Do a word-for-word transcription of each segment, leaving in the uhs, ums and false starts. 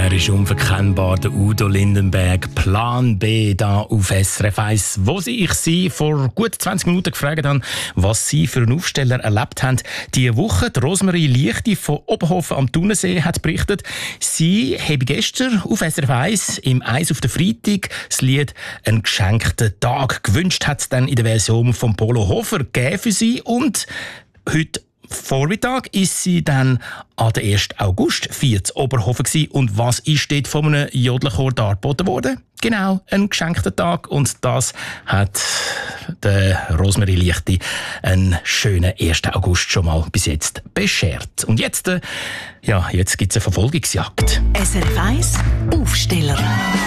Er ist unverkennbar, der Udo Lindenberg. Plan B da auf S R F eins. Wo ich Sie vor gut zwanzig Minuten gefragt habe, was Sie für einen Aufsteller erlebt haben. Diese Woche, die Rosemarie Liechti von Oberhofen am Thunersee hat berichtet, sie habe gestern auf S R F eins im Eis auf den Freitag das Lied «Ein geschenkten Tag» gewünscht, hat es dann in der Version von Polo Hofer gegeben für sie. Und heute Vormittag ist sie dann an den ersten August vier zu Oberhofen gewesen. Und was ist dort von einem Jodlerchor dargeboten worden? Genau, ein geschenkter Tag. Und das hat der Rosemarie Liechti einen schönen ersten August schon mal bis jetzt beschert. Und jetzt, äh, ja, jetzt gibt es eine Verfolgungsjagd. S R F eins Aufsteller.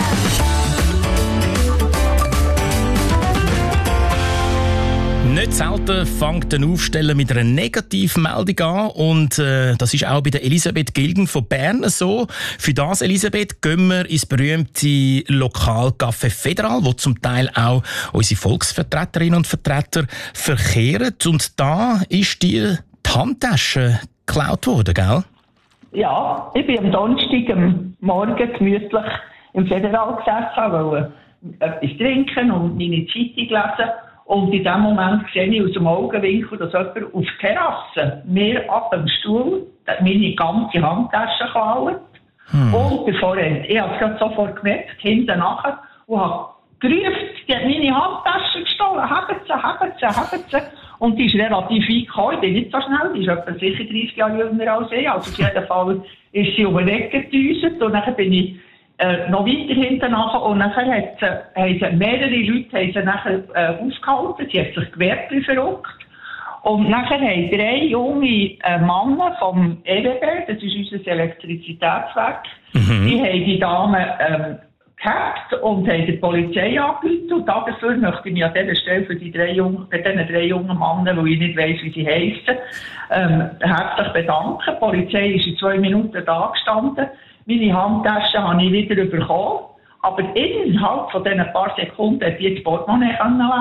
Nicht selten fängt ein Aufsteller mit einer Negativmeldung an und äh, das ist auch bei der Elisabeth Gilgen von Bern so. Für das, Elisabeth, gehen wir ins berühmte Lokalcafé Federal, wo zum Teil auch unsere Volksvertreterinnen und Vertreter verkehren. Und da ist dir die Handtasche geklaut worden, gell? Ja, ich bin am Donnerstag am Morgen gemütlich im Federal gesessen, wollte etwas trinken und meine Zeitung lesen. Und in dem Moment sehe ich aus dem Augenwinkel, dass jemand auf der Terrasse mir ab dem Stuhl meine ganze Handtasche klaut. Hm. Und der Vorhand. Ich habe es gerade sofort gemerkt, hinten nachher, und habe gerufen, die hat meine Handtasche gestohlen, haben sie, haben sie, haben sie. Und die ist relativ weit gekommen, die ist nicht so schnell, die ist etwa sicher dreißig Jahre jünger als ich. Also auf jeden Fall ist sie um den Weg gedüset und dann bin ich Äh, noch weiter hinten nachher und nachher hat sie, haben sie mehrere Leute haben sie nachher, äh, aufgehalten, sie hat sich gewehrt wie verrückt. Und nachher haben drei junge äh, Männer vom E W B, das ist unser Elektrizitätswerk, mhm. die haben die Dame ähm, gehabt und haben die Polizei angerufen. Und dafür möchte ich mich an dieser Stelle für die drei jungen, bei diesen drei jungen Männern, weil ich nicht weiss, wie sie heissen, ähm, herzlich bedanken. Die Polizei ist in zwei Minuten da gestanden. Meine Handtasche habe ich wieder bekommen, aber innerhalb von diesen paar Sekunden hätte ich das Portemonnaie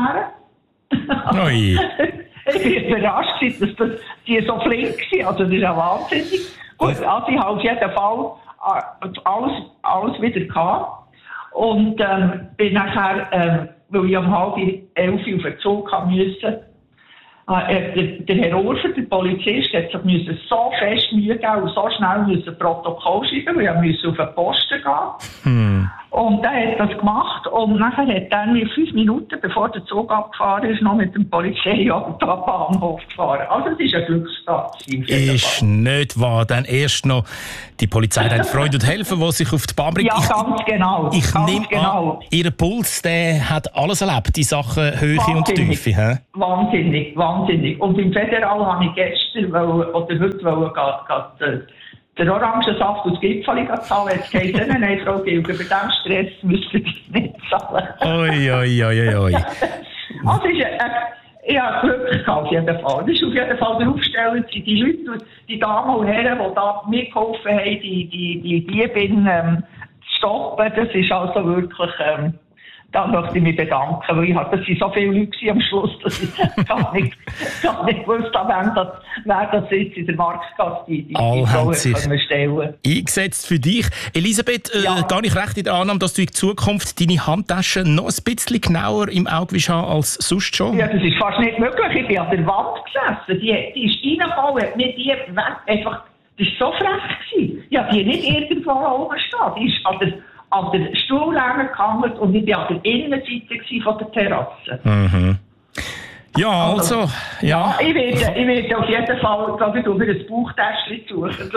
leeren. Oi. Ich bin überrascht, dass das, die so flink sind. Also das ist ja wahnsinnig. Gut, also ich habe auf jeden Fall alles, alles wieder gehabt. Und ähm, bin nachher, ähm, weil ich um halb elf auf den Zug haben musste, äh, der, der Herr Urfer, der Polizist, hat sich müssen so fest Mühe geben und so schnell müssen Protokoll schreiben, weil er müssen auf den Posten gehen. Hm. Und er hat das gemacht und nachher hat er mir fünf Minuten, bevor der Zug abgefahren ist, noch mit dem Polizeiauto am Bahnhof gefahren. Also es ist ein Glückstag. Ist nicht wahr. Dann erst noch die Polizei dann Freude und helfen, die sich auf die Bahn bringt. Ja, ich, ganz genau. Ich ganz nehme genau. an, Ihr Puls, der hat alles erlebt, die Sachen Höhe und Tiefe. He? Wahnsinnig, wahnsinnig. Und im Federal habe ich gestern, weil, oder heute, wollen, gehen, den Orangensaft aus Gipfeli zahlen. Jetzt geht es nicht. Nein, Frau Gilger, bei diesem Stress müsst ihr das nicht zahlen. Oi, oi, oi, oi. Also ist, äh, ich habe Glück gehabt, auf jeden Fall. Das ist auf jeden Fall der Aufsteller, die Leute, die Damen und Herren, die da mitgeholfen haben, die, die, die Diebin ähm, zu stoppen. Das ist also wirklich... Ähm, Da möchte ich mich bedanken, weil ich hatte, das waren so viele Leute am Schluss, dass ich gar nicht, gar nicht gewusst habe, wer das jetzt in der Marktgasse die, die, die Frau können stellen. Eingesetzt für dich. Elisabeth, äh, ja. gar nicht recht in der Annahme, dass du in Zukunft deine Handtasche noch ein bisschen genauer im Auge willst haben als sonst schon? Ja, das ist fast nicht möglich. Ich bin an der Wand gesessen. Die, die ist reingekommen, hat nicht die einfach, das war so frech gewesen. Ja, die nicht irgendwo oben stehen. Die ist an der an der Stuhllehne gehangen und ich war an der Innenseite von der Terrasse. Mhm. Ja, also, also ja. ja. Ich werde, ich werde auf jeden Fall, glaube ich, über ein Bauchtäschchen suchen.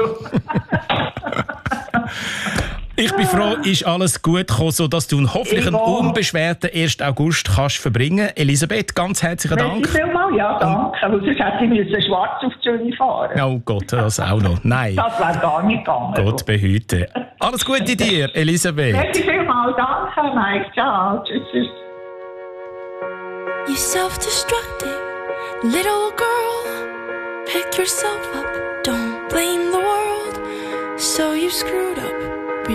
Ich bin froh, ist alles gut gekommen, sodass du einen hoffentlich einen unbeschwerten ersten August kannst verbringen. Elisabeth, ganz herzlichen Dank. Merci vielmals, ja, danke. Weil sonst hätte ich müssen schwarz auf die Zürich fahren. Oh Gott, das auch noch. Nein. Das wäre gar nicht gegangen. Gott behüte. Alles Gute dir, Elisabeth. Merci vielmals, danke, Mike. Ciao, tschüss, tschüss. You self-destructing little girl. Pick yourself up, don't blame the world. So you screwed up.